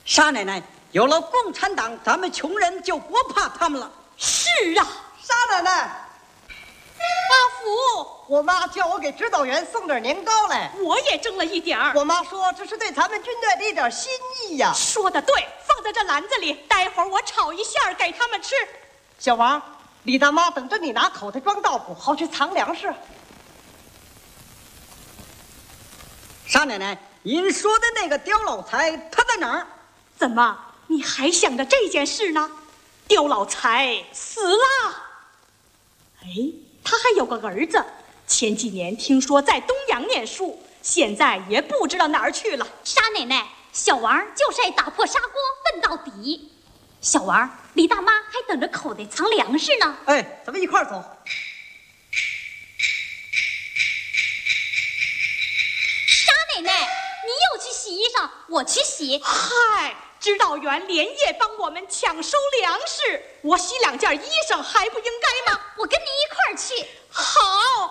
傻奶奶，有了共产党，咱们穷人就不怕他们了。 是啊， 傻奶奶， 阿福， 我妈叫我给指导员送点年糕来， 我也蒸了一点儿。 我妈说这是对咱们军队的一点心意呀。 说的对，放在这篮子里，待会儿我炒一馅儿给他们吃。 小王，李大妈等着你拿口袋装稻谷，好去藏粮食。 傻奶奶，您说的那个刁老财他在哪儿？ 怎么，你还想着这件事呢？刁老财死了。哎，他还有个儿子，前几年听说在东洋念书，现在也不知道哪儿去了。 傻奶奶，小王就是爱打破砂锅问到底。小王，李大妈还等着口袋藏粮食呢。 哎，咱们一块儿走。 傻奶奶，你又去洗衣裳，我去洗。 嗨，指导员连夜帮我们抢收粮食，我洗2件衣裳还不应该